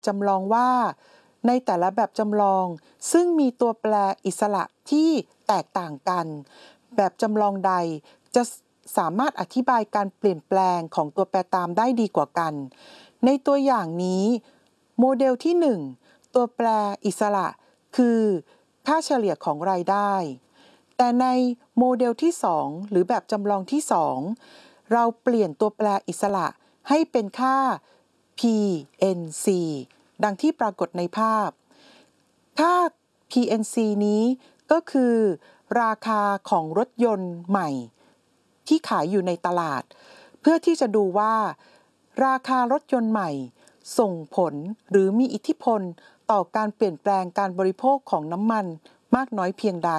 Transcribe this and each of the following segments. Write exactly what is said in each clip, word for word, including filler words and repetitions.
จำลองว่าในแต่ละแบบจำลองซึ่งมีตัวแปรอิสระที่แตกต่างกันแบบจำลองใดจะสามารถอธิบายการเปลี่ยนแปลงของตัวแปรตามได้ดีกว่ากันในตัวอย่างนี้โมเดลที่หนึ่งตัวแปรอิสระคือค่าเฉลี่ยของรายได้แต่ในโมเดลที่สองหรือแบบจำลองที่สองเราเปลี่ยนตัวแปรอิสระให้เป็นค่า พี เอ็น ซี ดังที่ปรากฏในภาพค่า พี เอ็น ซี นี้ก็คือราคาของรถยนต์ใหม่ที่ขายอยู่ในตลาดเพื่อที่จะดูว่าราคารถยนต์ใหม่ส่งผลหรือมีอิทธิพลต่อการเปลี่ยนแปลงการบริโภคของน้ำมันมากน้อยเพียงใด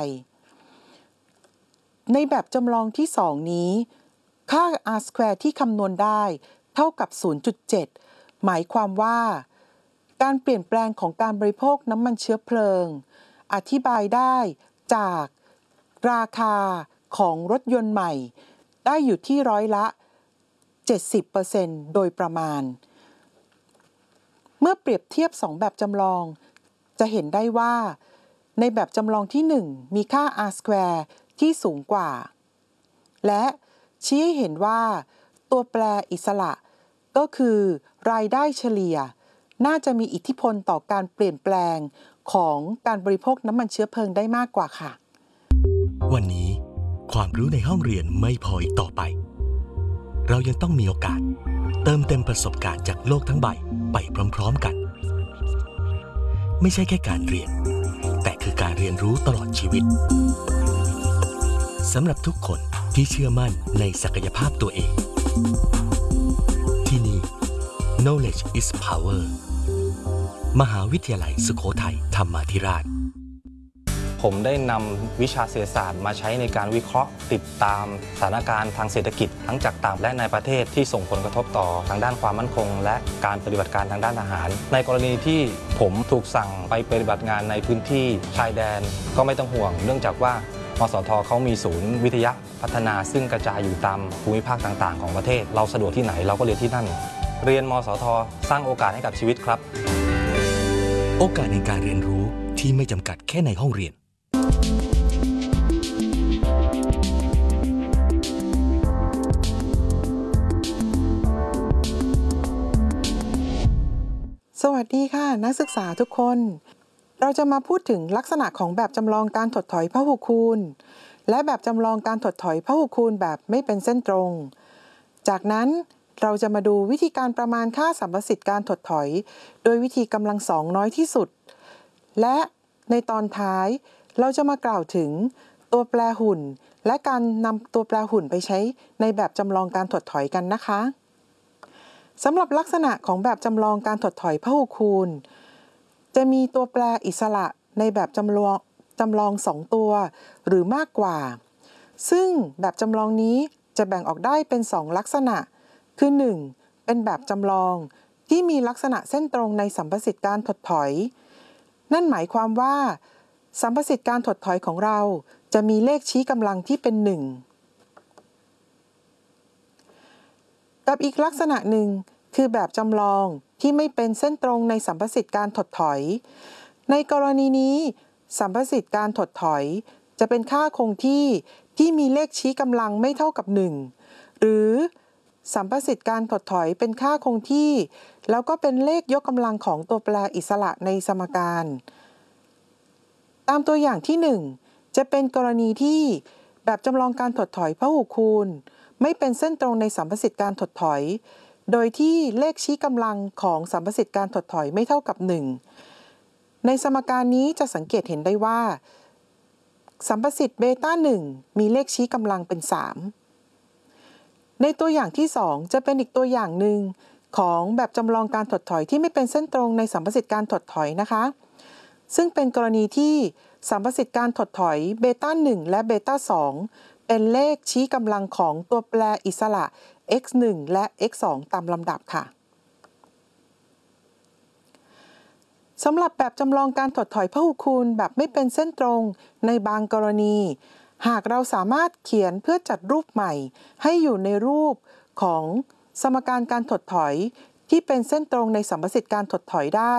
ในแบบจำลองที่สองนี้ค่า อาร์ สแควร์ ที่คำนวณได้เท่ากับ ศูนย์จุดเจ็ด หมายความว่าการเปลี่ยนแปลงของการบริโภคน้ำมันเชื้อเพลิงอธิบายได้จากราคาของรถยนต์ใหม่ได้อยู่ที่ร้อยละ เจ็ดสิบเปอร์เซ็นต์ โดยประมาณเมื่อเปรียบเทียบสองแบบจำลองจะเห็นได้ว่าในแบบจำลองที่หนึ่งมีค่า อาร์ สแควร์ ที่สูงกว่าและชี้ให้เห็นว่าตัวแปรอิสระก็คือรายได้เฉลี่ยน่าจะมีอิทธิพลต่อการเปลี่ยนแปลงของการบริโภคน้ำมันเชื้อเพลิงได้มากกว่าค่ะวันนี้ความรู้ในห้องเรียนไม่พออีกต่อไปเรายังต้องมีโอกาสเติมเต็มประสบการณ์จากโลกทั้งใบไปพร้อมๆกันไม่ใช่แค่การเรียนแต่คือการเรียนรู้ตลอดชีวิตสำหรับทุกคนที่เชื่อมั่นในศักยภาพตัวเองที่นี่ Knowledge is Power มหาวิทยาลัยสุโขทัยธรรมาธิราชผมได้นำวิชาเศรษฐศาสตร์มาใช้ในการวิเคราะห์ติดตามสถานการณ์ทางเศรษฐกิจทั้งจากต่างและในประเทศที่ส่งผลกระทบต่อทางด้านความมั่นคงและการปฏิบัติการทางด้านทหารในกรณีที่ผมถูกสั่งไปปฏิบัติงานในพื้นที่ชายแดนก็ไม่ต้องห่วงเนื่องจากว่ามสท.เขามีศูนย์วิทยาพัฒนาซึ่งกระจายอยู่ตามภูมิภาคต่างๆของประเทศเราสะดวกที่ไหนเราก็เรียนที่นั่นเรียนมสท.สร้างโอกาสให้กับชีวิตครับโอกาสในการเรียนรู้ที่ไม่จำกัดแค่ในห้องเรียนสวัสดีค่ะนักศึกษาทุกคนเราจะมาพูดถึงลักษณะของแบบจำลองการถดถอยพหุคูณและแบบจำลองการถดถอยพหุคูณแบบไม่เป็นเส้นตรงจากนั้นเราจะมาดูวิธีการประมาณค่าสัมประสิทธิ์การถดถอยโดยวิธีกำลังสองน้อยที่สุดและในตอนท้ายเราจะมากล่าวถึงตัวแปรหุ่นและการนำตัวแปรหุ่นไปใช้ในแบบจำลองการถดถอยกันนะคะสำหรับลักษณะของแบบจำลองการถดถอยพหุคูณจะมีตัวแปรอิสระในแบบจำลองจำลองสองตัวหรือมากกว่าซึ่งแบบจำลองนี้จะแบ่งออกได้เป็นสองลักษณะคือหนึ่งเป็นแบบจำลองที่มีลักษณะเส้นตรงในสัมประสิทธิ์การถดถอยนั่นหมายความว่าสัมประสิทธิ์การถดถอยของเราจะมีเลขชี้กำลังที่เป็นหนึ่งกับอีกลักษณะหนึ่งคือแบบจำลองที่ไม่เป็นเส้นตรงในสัมประสิทธิ์การถดถอยในกรณีนี้สัมประสิทธิ์การถดถอยจะเป็นค่าคงที่ที่มีเลขชี้กำลังไม่เท่ากับหนึ่งหรือสัมประสิทธิ์การถดถอยเป็นค่าคงที่แล้วก็เป็นเลขยกกำลังของตัวแปรอิสระในสมการตามตัวอย่างที่หนึ่งจะเป็นกรณีที่แบบจำลองการถดถอยพหุคูณไม่เป็นเส้นตรงในสัมประสิทธิ์การถดถอยโดยที่เลขชี้กำลังของสัมประสิทธิ์การถดถอยไม่เท่ากับหนึ่งในสมการนี้จะสังเกตเห็นได้ว่าสัมประสิทธิ์เบต้าหนึ่งมีเลขชี้กำลังเป็นสามในตัวอย่างที่สองจะเป็นอีกตัวอย่างหนึ่งของแบบจำลองการถดถอยที่ไม่เป็นเส้นตรงในสัมประสิทธิ์การถดถอยนะคะซึ่งเป็นกรณีที่สัมประสิทธิ์การถดถอยเบต้าหนึ่งและเบต้าสองเป็นเลขชี้กำลังของตัวแปรอิสระ เอ็กซ์ หนึ่ง และ เอ็กซ์ สอง ตามลำดับค่ะสำหรับแบบจำลองการถดถอยพหุคูณแบบไม่เป็นเส้นตรงในบางกรณีหากเราสามารถเขียนเพื่อจัดรูปใหม่ให้อยู่ในรูปของสมการการถดถอยที่เป็นเส้นตรงในสัมประสิทธิ์การถดถอยได้